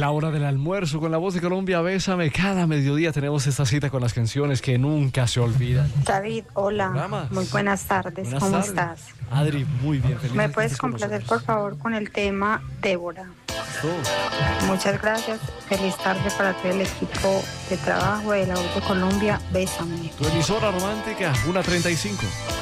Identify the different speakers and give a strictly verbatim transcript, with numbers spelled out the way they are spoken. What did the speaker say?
Speaker 1: la hora del almuerzo con la voz de Colombia. Bésame. Cada mediodía tenemos esta cita con las canciones que nunca se olvidan.
Speaker 2: David, hola.
Speaker 1: Programas.
Speaker 2: Muy buenas tardes.
Speaker 1: Buenas
Speaker 2: ¿Cómo
Speaker 1: tardes.
Speaker 2: estás?
Speaker 1: Adri, muy bien. Feliz
Speaker 2: ¿Me
Speaker 1: de que
Speaker 2: puedes
Speaker 1: estés con
Speaker 2: complacer, por
Speaker 1: nosotros.
Speaker 2: favor, con el tema Débora?
Speaker 1: Listo.
Speaker 2: Muchas gracias. Feliz tarde para todo el equipo de trabajo de la voz de Colombia. Bésame.
Speaker 1: Tu emisora romántica, una treinta y cinco.